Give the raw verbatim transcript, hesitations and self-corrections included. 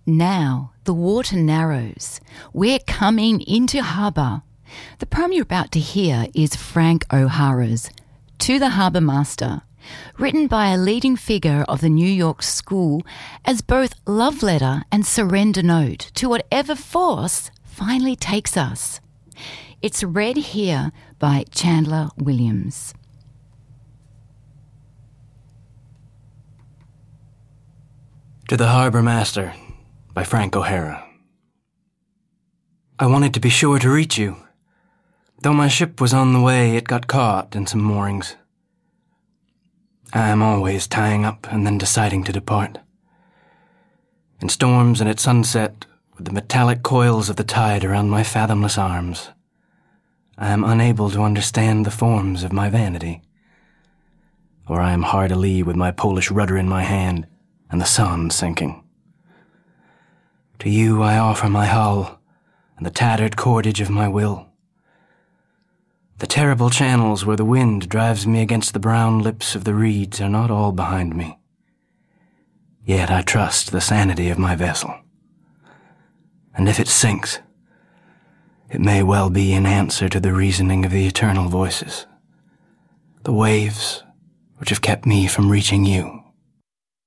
Now the water narrows. We're coming into harbour. The poem you're about to hear is Frank O'Hara's To the Harbour Master, written by a leading figure of the New York school as both love letter and surrender note to whatever force finally takes us. It's read here by Chandler Williams. To the Harbour Master by Frank O'Hara. I wanted to be sure to reach you. Though my ship was on the way, it got caught in some moorings. I am always tying up and then deciding to depart. In storms and at sunset, with the metallic coils of the tide around my fathomless arms, I am unable to understand the forms of my vanity. Or I am hard a lee with my Polish rudder in my hand and the sun sinking. To you I offer my hull and the tattered cordage of my will. The terrible channels where the wind drives me against the brown lips of the reeds are not all behind me. Yet I trust the sanity of my vessel. And if it sinks, it may well be in answer to the reasoning of the eternal voices, the waves which have kept me from reaching you.